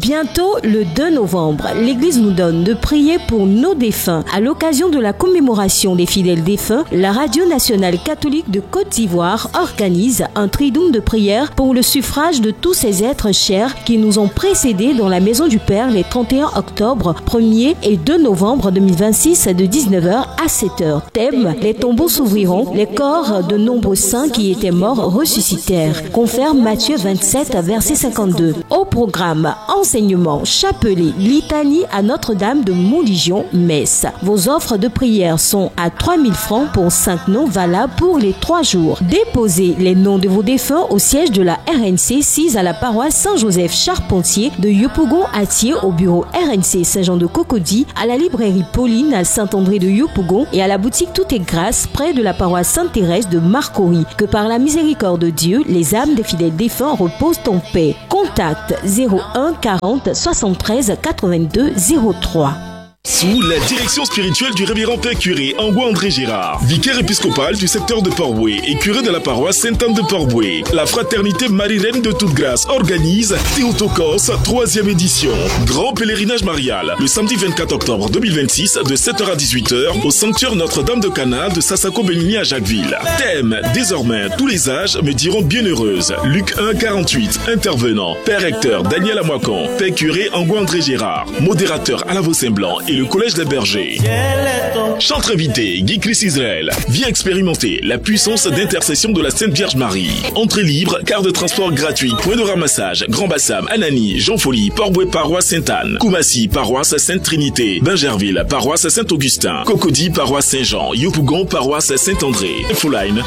Bientôt le 2 novembre, l'Église nous donne de prier pour nos défunts. À l'occasion de la commémoration des fidèles défunts, la Radio nationale catholique de Côte d'Ivoire organise un triduum de prière pour le suffrage de tous ces êtres chers qui nous ont précédés dans la Maison du Père les 31 octobre, 1er et 2 novembre 2026 de 19h à 7h. Thème: les tombeaux s'ouvriront, les corps de nombreux saints qui étaient morts ressuscitèrent. Confère Matthieu 27, verset 52. Au programme, enseignement, chapelet, litanie à Notre-Dame de Montdidion, messe. Vos offres de prière sont à 3000 francs pour 5 noms valables pour les 3 jours. Déposez les noms de vos défunts au siège de la RNC 6 à la paroisse Saint-Joseph Charpentier de Yopougon-Atier, au bureau RNC Saint-Jean de Cocody, à la librairie Pauline à Saint-André de Yopougon et à la boutique Tout est Grâce près de la paroisse Sainte-Thérèse de Marcory. Que par la miséricorde de Dieu, les âmes des fidèles défunts reposent en paix. Contact 01 40 73 82 03. Sous la direction spirituelle du révérend Père Curé Angouandré Gérard, vicaire épiscopal du secteur de Port-Boué et curé de la paroisse Sainte-Anne de Port-Boué, la fraternité Marie-Reine de toute grâce organise Théotokos 3e édition. Grand pèlerinage marial le samedi 24 octobre 2026 de 7h à 18h au sanctuaire Notre-Dame de Cana de Sassako-Bénigny à Jacquesville. Thème: désormais tous les âges me diront bienheureuse. Luc 1 48. Intervenant: Père recteur Daniel Amoakon, Père Curé Angouandré Gérard, modérateur à la Vaux-Saint-Blanc et le Collège des Bergers. Chantre invité, Guy Christ Israël. Viens expérimenter la puissance d'intercession de la Sainte Vierge Marie. Entrée libre, carte de transport gratuit, point de ramassage, Grand Bassam, Anani, Jean Folly, Port-Boué, paroisse Sainte-Anne, Koumassi, paroisse Sainte-Trinité, Bingerville, paroisse Saint-Augustin, Cocody, paroisse Saint-Jean, Yopougon, paroisse Saint-André. Infoline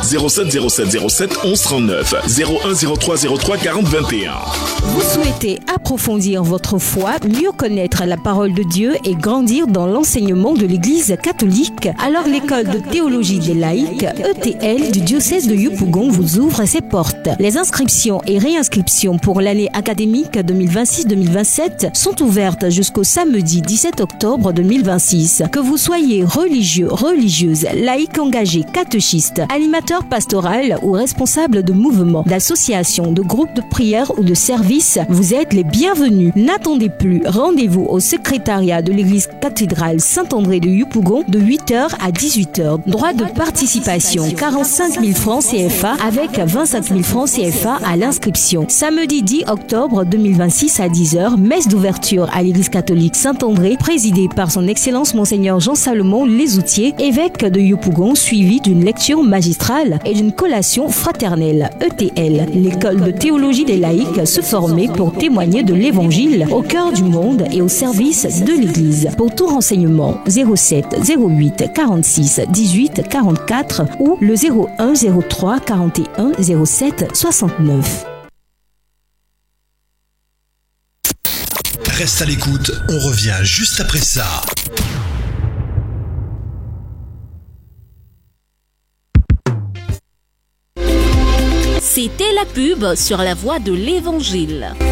070707 1139 010303 40 21. Vous souhaitez approfondir votre foi, mieux connaître la parole de Dieu et grandir dans l'enseignement de l'Église catholique? Alors l'école de théologie des laïcs, ETL du diocèse de Yopougon vous ouvre ses portes. Les inscriptions et réinscriptions pour l'année académique 2026-2027 sont ouvertes jusqu'au samedi 17 octobre 2026. Que vous soyez religieux, religieuse, laïque engagé, catéchiste, animateur pastoral ou responsable de mouvements, d'associations, de groupes de prière ou de services, vous êtes les bienvenus. N'attendez plus, rendez-vous au secrétariat de l'église cathédrale Saint-André de Yopougon de 8h à 18h. Droit de participation 45 000 francs CFA avec 25 000 francs CFA à l'inscription. Samedi 10 octobre 2026 à 10h, messe d'ouverture à l'église catholique Saint-André présidée par son excellence Monseigneur Jean-Salomon Lesoutier, évêque de Yopougon, suivi d'une lecture magistrale et d'une collation fraternelle. ETL, l'école de théologie des laïcs, se former pour témoigner de l'évangile au cœur du monde et au service de l'Église. Pour tout renseignement, 07 08 46 18 44 ou le 01 03 41 07 69. Reste à l'écoute, on revient juste après ça. C'était la pub sur la voie de l'Évangile.